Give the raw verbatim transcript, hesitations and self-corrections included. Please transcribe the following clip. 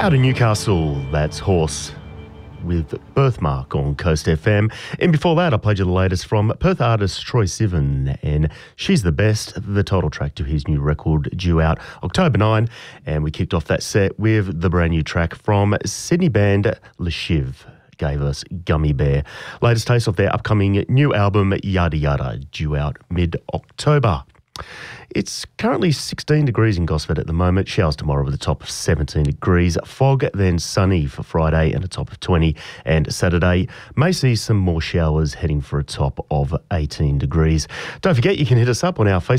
Out of Newcastle, that's Horse with Birthmark on Coast F M. And before that, I played you the latest from Perth artist Troye Sivan, and She's the Best, the title track to his new record due out October ninth. And we kicked off that set with the brand new track from Sydney band Le Shiv. Gave us Gummy Bear. Latest taste of their upcoming new album Yada Yada, due out mid-October. It's currently sixteen degrees in Gosford at the moment. Showers tomorrow with a top of seventeen degrees. Fog, then sunny for Friday and a top of twenty. And Saturday may see some more showers heading for a top of eighteen degrees. Don't forget you can hit us up on our Facebook